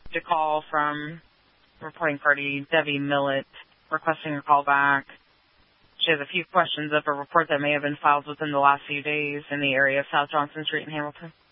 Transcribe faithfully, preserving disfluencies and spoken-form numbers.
a call from reporting party Debbie Millett requesting a call back. She has a few questions of a report that may have been filed within the last few days in the area of South Johnson Street in Hamilton.